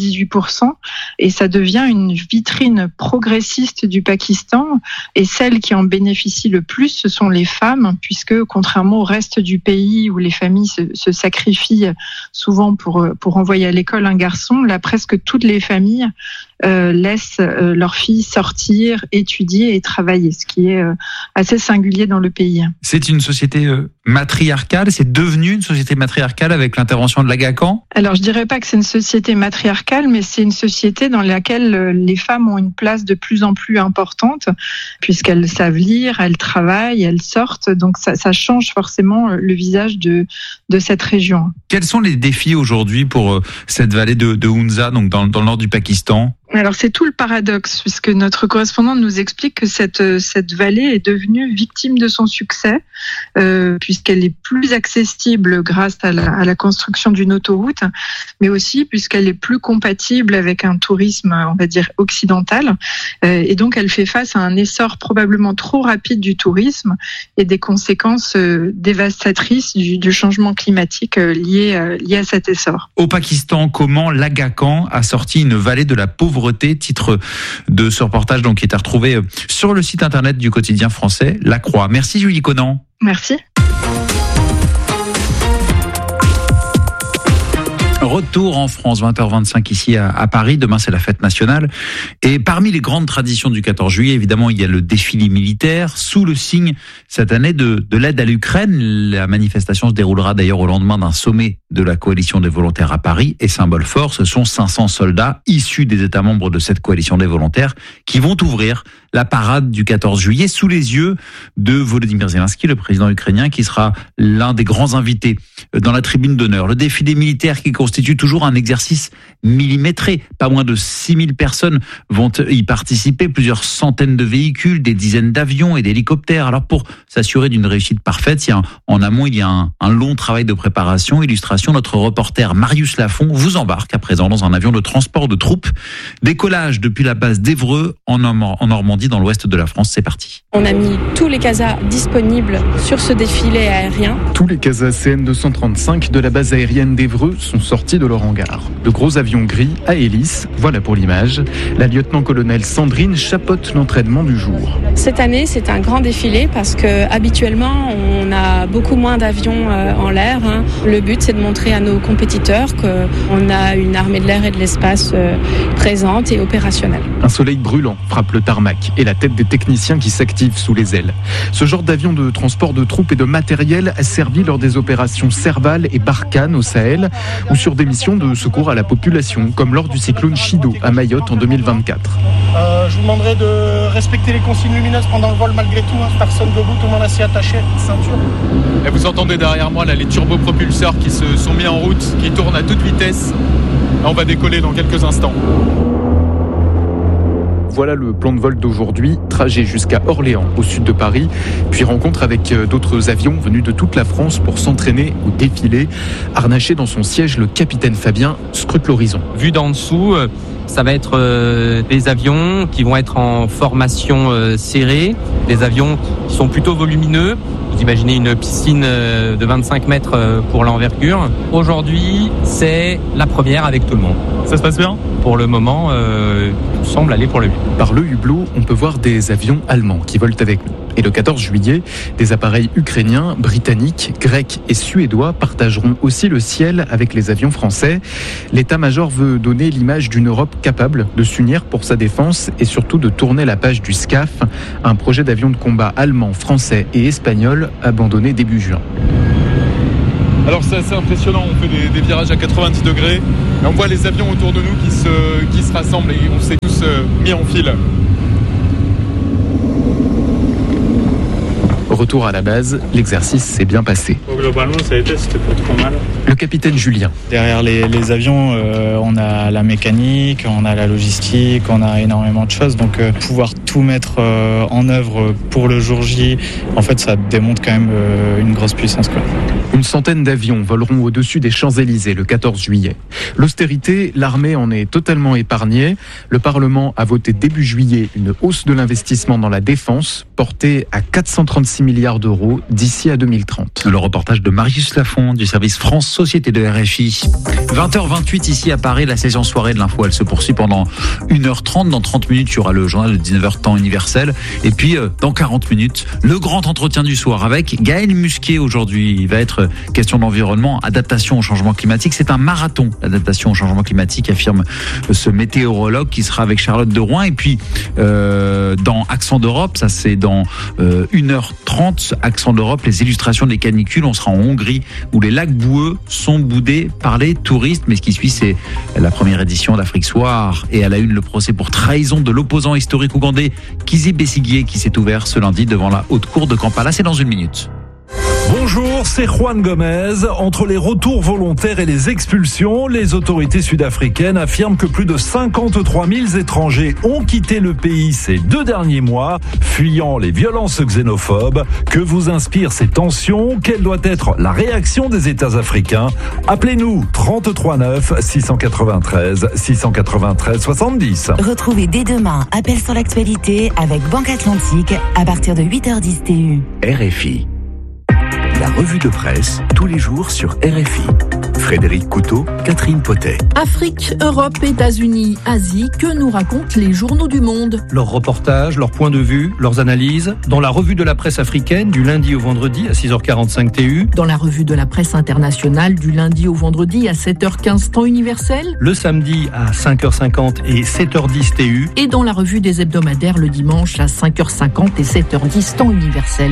98% et ça devient une vitrine progressiste du Pakistan et celles qui en bénéficient le plus, ce sont les femmes, puisque contrairement au reste du pays où les familles se sacrifient souvent pour envoyer à l'école un garçon, là presque toutes les familles laissent leurs filles sortir, étudier et travailler, ce qui est assez singulier dans le pays. C'est une société matriarcale, c'est devenu une société matriarcale avec l'intervention de l'Aga Khan? Alors je dirais pas que c'est une société matriarcale, mais c'est une société dans laquelle les femmes ont une place de plus en plus importante, puisqu'elles savent lire, elles travaillent, elles sortent, donc ça change forcément le visage de cette région. Quels sont les défis aujourd'hui pour cette vallée de Hunza, donc dans le nord du Pakistan? Alors c'est tout le paradoxe, puisque notre correspondant nous explique que cette vallée est devenue victime de son succès, puisqu'elle est plus accessible grâce à la construction d'une autoroute, mais aussi puisqu'elle est plus compatible avec un tourisme, on va dire, occidental. Et donc elle fait face à un essor probablement trop rapide du tourisme et des conséquences dévastatrices du changement climatique lié à cet essor. Au Pakistan, comment l'Aga Khan a sorti une vallée de la pauvreté? Titre de ce reportage donc, qui est à retrouver sur le site internet du quotidien français La Croix. Merci Julie Conan. Merci. Retour en France, 20h25 ici à Paris. Demain, c'est la fête nationale. Et parmi les grandes traditions du 14 juillet, évidemment, il y a le défilé militaire sous le signe cette année de l'aide à l'Ukraine. La manifestation se déroulera d'ailleurs au lendemain d'un sommet de la coalition des volontaires à Paris. Et symbole fort, ce sont 500 soldats issus des États membres de cette coalition des volontaires qui vont ouvrir la parade du 14 juillet sous les yeux de Volodymyr Zelensky, le président ukrainien, qui sera l'un des grands invités dans la tribune d'honneur. Le défilé militaire qui constitue toujours un exercice millimétré. Pas moins de 6000 personnes vont y participer, plusieurs centaines de véhicules, des dizaines d'avions et d'hélicoptères. Alors pour s'assurer d'une réussite parfaite, en amont, il y a un long travail de préparation. Illustration, notre reporter Marius Lafont vous embarque à présent dans un avion de transport de troupes. Décollage depuis la base d'Évreux en Normandie, dans l'ouest de la France. C'est parti. On a mis tous les CASA disponibles sur ce défilé aérien. Tous les CASA CN-235 de la base aérienne d'Évreux sont sortis de leur hangar. De gros avions gris à hélice, voilà pour l'image. La lieutenant-colonel Sandrine chapeaute l'entraînement du jour. Cette année, c'est un grand défilé parce que habituellement, on a beaucoup moins d'avions en l'air. Le but, c'est de montrer à nos compétiteurs qu'on a une armée de l'air et de l'espace présente et opérationnelle. Un soleil brûlant frappe le tarmac et la tête des techniciens qui s'activent sous les ailes. Ce genre d'avion de transport de troupes et de matériel a servi lors des opérations Serval et Barkhane au Sahel ou sur des missions de secours à la population, comme lors du cyclone Chido à Mayotte en 2024. Je vous demanderai de respecter les consignes lumineuses pendant le vol malgré tout. Personne debout, tout le monde assis attaché, ceinture. Et vous entendez derrière moi là, les turbopropulseurs qui se sont mis en route, qui tournent à toute vitesse. Là, on va décoller dans quelques instants. Voilà le plan de vol d'aujourd'hui, trajet jusqu'à Orléans, au sud de Paris, puis rencontre avec d'autres avions venus de toute la France pour s'entraîner au défilé. Harnaché dans son siège, le capitaine Fabien scrute l'horizon. Vu d'en dessous, ça va être des avions qui vont être en formation serrée, des avions qui sont plutôt volumineux. Vous imaginez une piscine de 25 mètres pour l'envergure. Aujourd'hui, c'est la première avec tout le monde. Ça se passe bien ? Pour le moment, tout semble aller pour le mieux. Par le hublot, on peut voir des avions allemands qui volent avec nous. Et le 14 juillet, des appareils ukrainiens, britanniques, grecs et suédois partageront aussi le ciel avec les avions français. L'état-major veut donner l'image d'une Europe capable de s'unir pour sa défense et surtout de tourner la page du SCAF, un projet d'avion de combat allemand, français et espagnol abandonné début juin. Alors c'est assez impressionnant, on fait des virages à 90 degrés et on voit les avions autour de nous qui se rassemblent et on s'est tous mis en file. Retour à la base, l'exercice s'est bien passé. Globalement, c'était pas trop mal. Le capitaine Julien. Derrière les avions, on a la mécanique, on a la logistique, on a énormément de choses. Donc pouvoir tout mettre en œuvre pour le jour J, en fait, ça démontre quand même une grosse puissance, quoi. Une centaine d'avions voleront au-dessus des Champs-Élysées le 14 juillet. L'austérité, l'armée en est totalement épargnée. Le Parlement a voté début juillet une hausse de l'investissement dans la défense, portée à 436 milliards d'euros d'ici à 2030. Le reportage de Marius Lafont du service France Société de RFI. 20h28 ici à Paris, la session soirée de l'info, elle se poursuit pendant 1h30. Dans 30 minutes, il y aura le journal de 19h temps universel. Et puis, dans 40 minutes, le grand entretien du soir avec Gaël Musquet aujourd'hui. Il va être question d'environnement, adaptation au changement climatique. C'est un marathon, l'adaptation au changement climatique, affirme ce météorologue qui sera avec Charlotte de Rouen. Et puis, dans Accent d'Europe, ça c'est dans 1h30, Accent d'Europe, les illustrations des canicules. On sera en Hongrie où les lacs boueux sont boudés par les touristes. Mais ce qui suit, c'est la première édition d'Afrique Soir. Et à la une, le procès pour trahison de l'opposant historique ougandais Kizza Besigye qui s'est ouvert ce lundi devant la haute cour de Kampala. C'est dans 1 minute. Bonjour, c'est Juan Gomez. Entre les retours volontaires et les expulsions, les autorités sud-africaines affirment que plus de 53 000 étrangers ont quitté le pays ces 2 derniers mois, fuyant les violences xénophobes. Que vous inspirent ces tensions? Quelle doit être la réaction des États africains? Appelez-nous 33 9 693 693 70. Retrouvez dès demain Appel sur l'actualité avec Banque Atlantique à partir de 8h10 TU. RFI. La revue de presse, tous les jours sur RFI. Frédéric Couteau, Catherine Potet. Afrique, Europe, États-Unis, Asie, que nous racontent les journaux du monde? Leurs reportages, leurs points de vue, leurs analyses, dans la revue de la presse africaine du lundi au vendredi à 6h45 TU. Dans la revue de la presse internationale du lundi au vendredi à 7h15 temps universel. Le samedi à 5h50 et 7h10 TU. Et dans la revue des hebdomadaires le dimanche à 5h50 et 7h10 temps universel.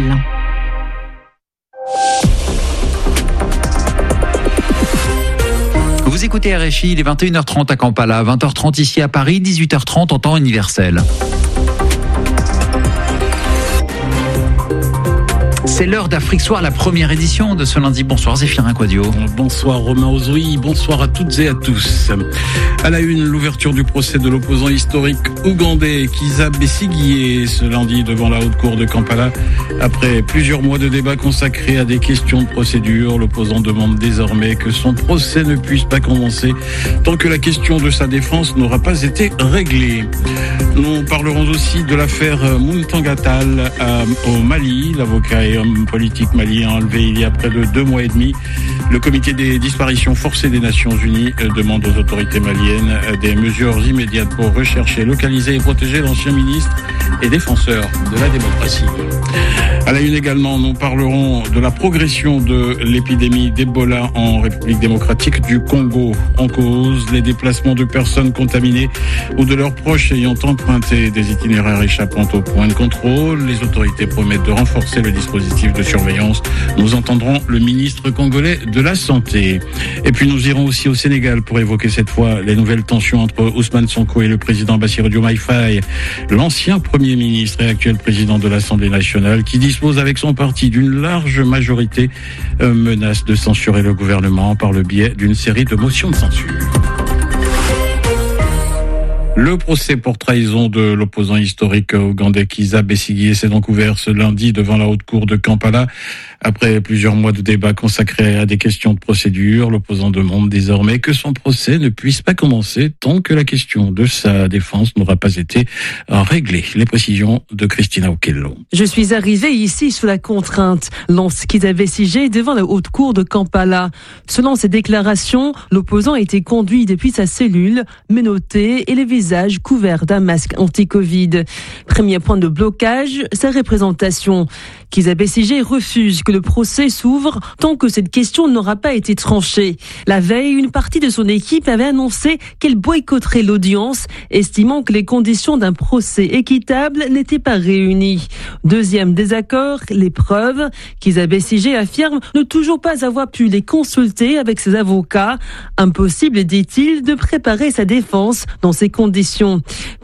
Vous écoutez RFI, il est 21h30 à Kampala, 20h30 ici à Paris, 18h30 en temps universel. C'est l'heure d'Afrique Soir, la première édition de ce lundi. Bonsoir Zéphirin Quadio. Bonsoir Romain Ozoui, bonsoir à toutes et à tous. À la une, l'ouverture du procès de l'opposant historique ougandais Kizza Besigye ce lundi devant la haute cour de Kampala. Après plusieurs mois de débats consacrés à des questions de procédure, l'opposant demande désormais que son procès ne puisse pas commencer tant que la question de sa défense n'aura pas été réglée. Nous parlerons aussi de l'affaire Muntangatal au Mali. L'avocat et homme politique malien enlevé il y a près de 2 mois et demi. Le comité des disparitions forcées des Nations Unies demande aux autorités maliennes des mesures immédiates pour rechercher, localiser et protéger l'ancien ministre et défenseur de la démocratie. À la une également, nous parlerons de la progression de l'épidémie d'Ebola en République démocratique du Congo. En cause, les déplacements de personnes contaminées ou de leurs proches ayant emprunté des itinéraires échappant au point de contrôle. Les autorités promettent de renforcer le dispositif dispositifs de surveillance. Nous entendrons le ministre congolais de la Santé. Et puis nous irons aussi au Sénégal pour évoquer cette fois les nouvelles tensions entre Ousmane Sonko et le président Bassirou Diomaye Faye, l'ancien Premier ministre et actuel président de l'Assemblée nationale, qui dispose avec son parti d'une large majorité, menace de censurer le gouvernement par le biais d'une série de motions de censure. Le procès pour trahison de l'opposant historique ougandais Kizza Besigye s'est donc ouvert ce lundi devant la haute cour de Kampala. Après plusieurs mois de débats consacrés à des questions de procédure, l'opposant demande désormais que son procès ne puisse pas commencer tant que la question de sa défense n'aura pas été réglée. Les précisions de Christina Okello. Je suis arrivé ici sous la contrainte, lance Kizza Besigye devant la haute cour de Kampala. Selon ses déclarations, l'opposant a été conduit depuis sa cellule, menotté et les visage couvert d'un masque anti-Covid. Premier point de blocage, sa représentation. Kizza Besigye refuse que le procès s'ouvre tant que cette question n'aura pas été tranchée. La veille, une partie de son équipe avait annoncé qu'elle boycotterait l'audience, estimant que les conditions d'un procès équitable n'étaient pas réunies. Deuxième désaccord, les preuves. Kizza Besigye affirme ne toujours pas avoir pu les consulter avec ses avocats. Impossible, dit-il, de préparer sa défense dans ces conditions.